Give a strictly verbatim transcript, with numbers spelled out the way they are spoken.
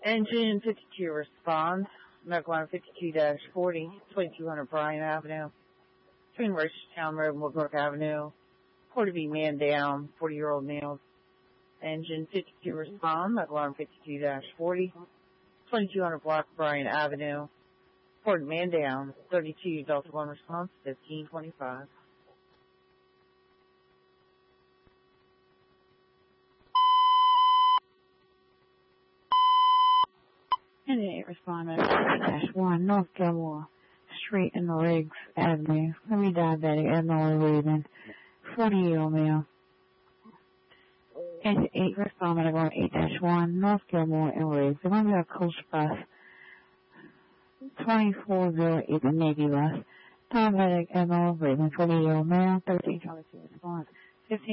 Engine fifty-two responds. Medical line fifty-two forty, twenty-two hundred Bryan Avenue. Between Roachtown Road and Woodbrook Avenue. Report to be man down, forty-year-old male. Engine fifty-two respond. Medical line fifty-two forty, twenty-two hundred Block Bryan Avenue. Report man down, thirty-two Delta one response, fifteen twenty-five. Engine eight respond at dash one North Gilmore Street in the Riggs Avenue. Semi diabetic, abnormal breathing, forty-year-old male. Engine eight respond at going eight dash one North Gilmore and Riggs. They're going to be a coach bus twenty-four oh eight the Navy bus. Diabetic, abnormal breathing, forty-year-old male, thirteen twenty-two response.